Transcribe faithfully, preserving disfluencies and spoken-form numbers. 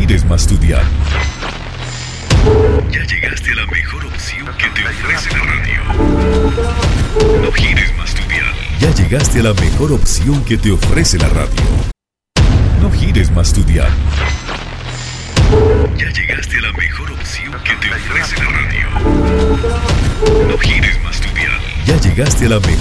gires más tu dial. Ya llegaste a la mejor opción que te ofrece la radio. No gires más tu dial. Ya llegaste a la mejor opción que te ofrece la radio. No gires más tu dial. Ya llegaste a la mejor opción que te ofrece la radio. No gires más tu dial. Ya llegaste a la mejor